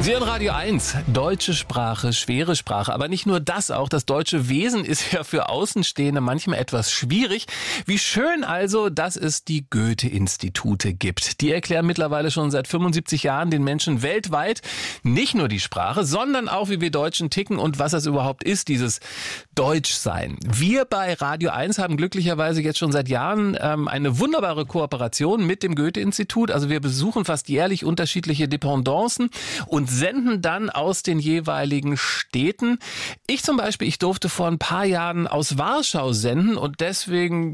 Sie hören Radio 1, deutsche Sprache, schwere Sprache. Aber nicht nur das, auch das deutsche Wesen ist ja für Außenstehende manchmal etwas schwierig. Wie schön also, dass es die Goethe-Institute gibt. Die erklären mittlerweile schon seit 75 Jahren den Menschen weltweit nicht nur die Sprache, sondern auch, wie wir Deutschen ticken und was das überhaupt ist, dieses Deutschsein. Wir bei Radio 1 haben glücklicherweise jetzt schon seit Jahren eine wunderbare Kooperation mit dem Goethe-Institut. Also wir besuchen fast jährlich unterschiedliche Dependancen und senden dann aus den jeweiligen Städten. Ich zum Beispiel, ich durfte vor ein paar Jahren aus Warschau senden und deswegen,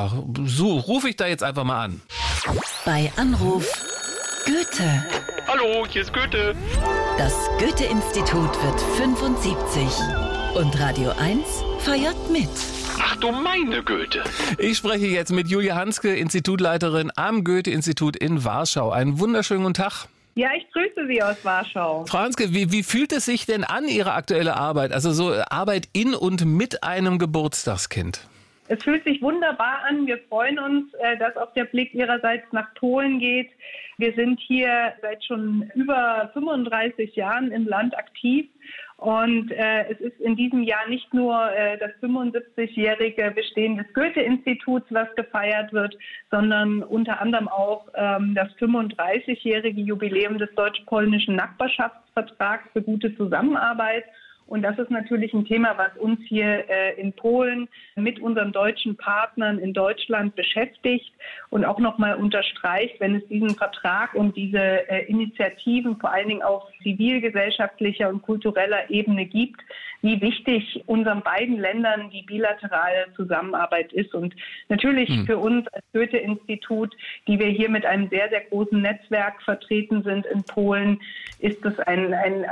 so rufe ich da jetzt einfach mal an. Bei Anruf Goethe. Hallo, hier ist Goethe. Das Goethe-Institut wird 75 und Radio 1 feiert mit. Ach du meine Goethe. Ich spreche jetzt mit Julia Hanske, Institutleiterin am Goethe-Institut in Warschau. Einen wunderschönen guten Tag. Ja, ich grüße Sie aus Warschau. Frau Hanske, wie fühlt es sich denn an, Ihre aktuelle Arbeit? Also so Arbeit in und mit einem Geburtstagskind. Es fühlt sich wunderbar an. Wir freuen uns, dass auch der Blick Ihrerseits nach Polen geht. Wir sind hier seit schon über 35 Jahren im Land aktiv. Und es ist in diesem Jahr nicht nur das 75-jährige Bestehen des Goethe-Instituts, was gefeiert wird, sondern unter anderem auch das 35-jährige Jubiläum des deutsch-polnischen Nachbarschaftsvertrags für gute Zusammenarbeit. Und das ist natürlich ein Thema, was uns hier in Polen mit unseren deutschen Partnern in Deutschland beschäftigt und auch nochmal unterstreicht, wenn es diesen Vertrag und diese Initiativen vor allen Dingen auf zivilgesellschaftlicher und kultureller Ebene gibt, wie wichtig unseren beiden Ländern die bilaterale Zusammenarbeit ist. Und natürlich für uns als Goethe-Institut, die wir hier mit einem sehr, sehr großen Netzwerk vertreten sind in Polen, ist das ein